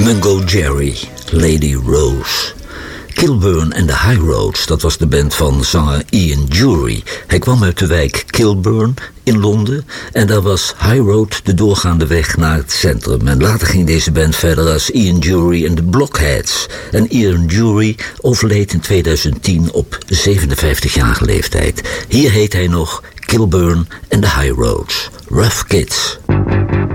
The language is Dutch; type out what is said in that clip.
Mungo Jerry, Lady Rose. Kilburn and the High Roads, dat was de band van zanger Ian Dury. Hij kwam uit de wijk Kilburn in Londen en daar was High Road de doorgaande weg naar het centrum. En later ging deze band verder als Ian Dury and the Blockheads. En Ian Dury overleed in 2010 op 57-jarige leeftijd. Hier heet hij nog Kilburn and the High Roads. Rough Kids.